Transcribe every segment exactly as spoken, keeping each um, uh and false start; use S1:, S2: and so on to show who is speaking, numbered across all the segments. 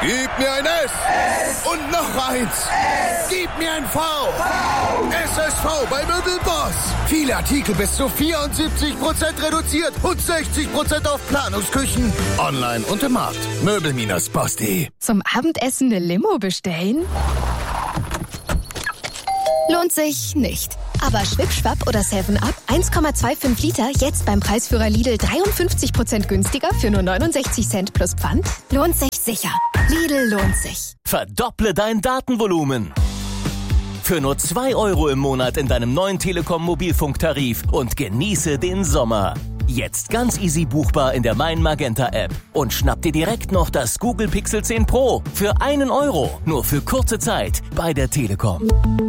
S1: Gib mir ein S. S. Und noch eins. S. Gib mir ein V. V. S S V bei Möbelboss. Viele Artikel bis zu vierundsiebzig Prozent reduziert und sechzig Prozent auf Planungsküchen. Online und im Markt. Möbel Boss punkt de.
S2: Zum Abendessen eine Limo bestellen? Lohnt sich nicht. Aber Schwipp-Schwapp oder seven up eins Komma fünfundzwanzig Liter jetzt beim Preisführer Lidl dreiundfünfzig Prozent günstiger für nur neunundsechzig Cent plus Pfand? Lohnt sich sicher. Lidl lohnt sich.
S3: Verdopple dein Datenvolumen. Für nur zwei Euro im Monat in deinem neuen Telekom-Mobilfunktarif und genieße den Sommer. Jetzt ganz easy buchbar in der Mein Magenta App. Und schnapp dir direkt noch das Google Pixel zehn Pro für einen Euro. Nur für kurze Zeit bei der Telekom.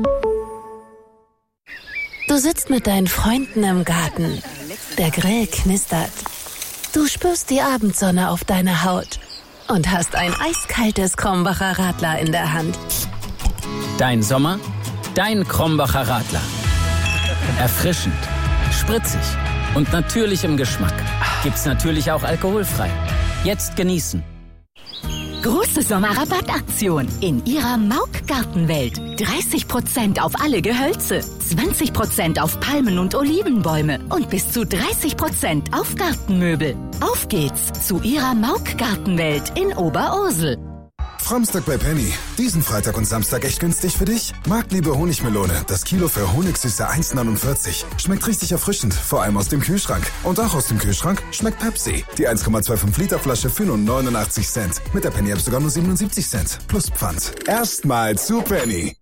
S4: Du sitzt mit deinen Freunden im Garten. Der Grill knistert. Du spürst die Abendsonne auf deiner Haut und hast ein eiskaltes Krombacher Radler in der Hand.
S5: Dein Sommer, dein Krombacher Radler. Erfrischend, spritzig und natürlich im Geschmack. Gibt's natürlich auch alkoholfrei. Jetzt genießen.
S6: Große Sommerrabattaktion in Ihrer Mauk Gartenwelt. dreißig Prozent auf alle Gehölze, zwanzig Prozent auf Palmen- und Olivenbäume und bis zu dreißig Prozent auf Gartenmöbel. Auf geht's zu Ihrer Mauk Gartenwelt in Oberursel.
S7: Framstag bei Penny. Diesen Freitag und Samstag echt günstig für dich? Marktliebe Honigmelone. Das Kilo für Honigsüße eins neunundvierzig. Schmeckt richtig erfrischend, vor allem aus dem Kühlschrank. Und auch aus dem Kühlschrank schmeckt Pepsi. Die eins Komma fünfundzwanzig Liter Flasche für nur neunundachtzig Cent. Mit der Penny App sogar nur siebenundsiebzig Cent. Plus Pfand. Erstmal zu Penny.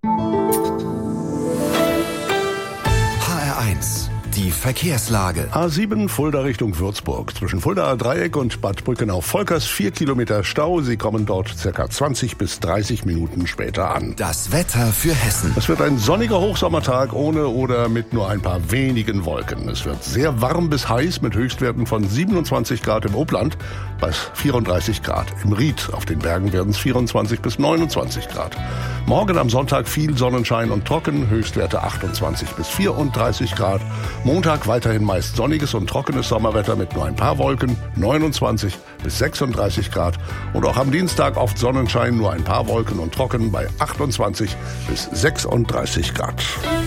S8: H R eins. Die Verkehrslage.
S9: A sieben Fulda Richtung Würzburg. Zwischen Fuldaer Dreieck und Bad Brückenau-Volkers vier Kilometer Stau. Sie kommen dort circa zwanzig bis dreißig Minuten später an.
S8: Das Wetter für Hessen.
S9: Es wird ein sonniger Hochsommertag ohne oder mit nur ein paar wenigen Wolken. Es wird sehr warm bis heiß mit Höchstwerten von siebenundzwanzig Grad im Upland bis vierunddreißig Grad. Im Ried auf den Bergen werden es vierundzwanzig bis neunundzwanzig Grad. Morgen am Sonntag viel Sonnenschein und trocken. Höchstwerte achtundzwanzig bis vierunddreißig Grad. Montag weiterhin meist sonniges und trockenes Sommerwetter mit nur ein paar Wolken, neunundzwanzig bis sechsunddreißig Grad. Und auch am Dienstag oft Sonnenschein, nur ein paar Wolken und trocken bei achtundzwanzig bis sechsunddreißig Grad.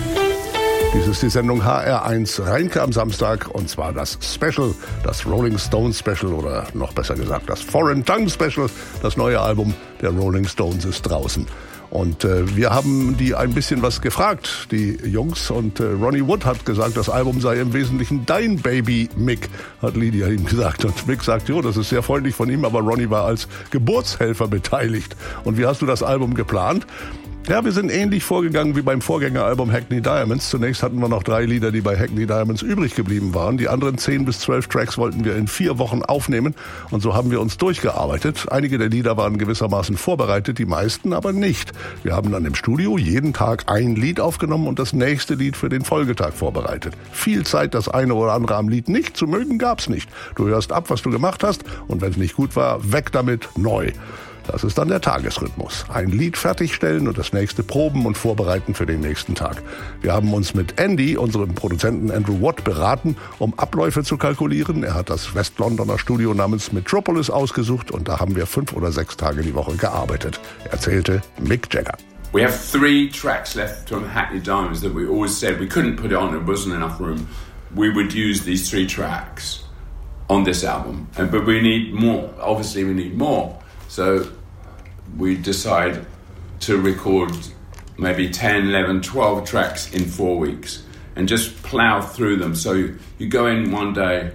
S9: Dies ist die Sendung H R eins Rheinke am Samstag und zwar das Special, das Rolling Stones Special oder noch besser gesagt das Foreign Tongue Special. Das neue Album der Rolling Stones ist draußen. Und äh, wir haben die ein bisschen was gefragt, die Jungs. Und äh, Ronnie Wood hat gesagt, das Album sei im Wesentlichen dein Baby, Mick, hat Lydia ihm gesagt. Und Mick sagt, jo, das ist sehr freundlich von ihm, aber Ronnie war als Geburtshelfer beteiligt. Und wie hast du das Album geplant? Ja, wir sind ähnlich vorgegangen wie beim Vorgängeralbum Hackney Diamonds. Zunächst hatten wir noch drei Lieder, die bei Hackney Diamonds übrig geblieben waren. Die anderen zehn bis zwölf Tracks wollten wir in vier Wochen aufnehmen. Und so haben wir uns durchgearbeitet. Einige der Lieder waren gewissermaßen vorbereitet, die meisten aber nicht. Wir haben dann im Studio jeden Tag ein Lied aufgenommen und das nächste Lied für den Folgetag vorbereitet. Viel Zeit, das eine oder andere am Lied nicht zu mögen, gab's nicht. Du hörst ab, was du gemacht hast und wenn es nicht gut war, weg damit, neu. Das ist dann der Tagesrhythmus. Ein Lied fertigstellen und das nächste proben und vorbereiten für den nächsten Tag. Wir haben uns mit Andy, unserem Produzenten Andrew Watt, beraten, um Abläufe zu kalkulieren. Er hat das West-Londoner Studio namens Metropolis ausgesucht und da haben wir fünf oder sechs Tage die Woche gearbeitet, erzählte Mick Jagger.
S10: We have three tracks left from Hackney Diamonds that we always said we couldn't put it on, there wasn't enough room. We would use these three tracks on this album, and, but we need more. Obviously we need more. So we decide to record maybe ten, eleven, twelve tracks in four weeks and just plow through them. So you, you go in one day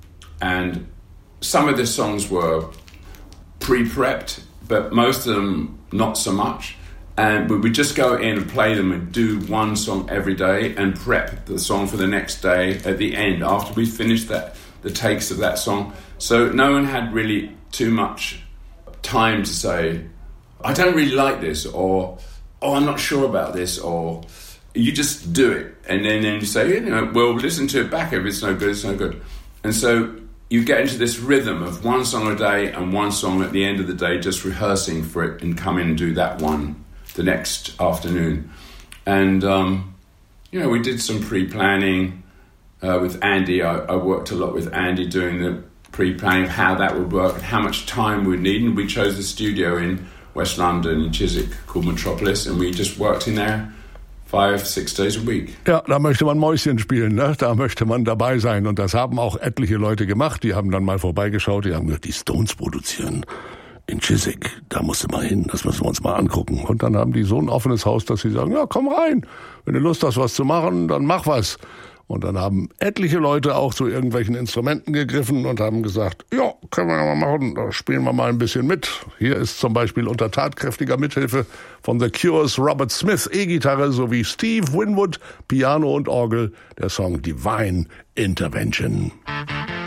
S10: and some of the songs were pre-prepped, but most of them not so much. And we would just go in and play them and do one song every day and prep the song for the next day at the end after we finished that, the takes of that song. So no one had really too much time to say, I don't really like this, or oh, I'm not sure about this, or you just do it. And then, then you say, you know, well, listen to it back. If it's no good, it's no good. And so you get into this rhythm of one song a day and one song at the end of the day, just rehearsing for it and come in and do that one the next afternoon. And, um, you know, we did some pre-planning uh, with Andy. I, I worked a lot with Andy doing the pre-planning of how that would work and how much time we'd need. And we chose the studio in West London in Chiswick called Metropolis, and we just worked in there five, six days a week.
S9: Ja, da möchte man Mäuschen spielen, ne? Da möchte man dabei sein. Und das haben auch etliche Leute gemacht. Die haben dann mal vorbeigeschaut, die haben gesagt, die Stones produzieren in Chiswick. Da musst du mal hin, das müssen wir uns mal angucken. Und dann haben die so ein offenes Haus, dass sie sagen, ja, komm rein. Wenn du Lust hast, was zu machen, dann mach was. Und dann haben etliche Leute auch zu irgendwelchen Instrumenten gegriffen und haben gesagt, ja, können wir ja mal machen, da spielen wir mal ein bisschen mit. Hier ist zum Beispiel unter tatkräftiger Mithilfe von The Cures Robert Smith E-Gitarre sowie Steve Winwood Piano und Orgel der Song Divine Intervention.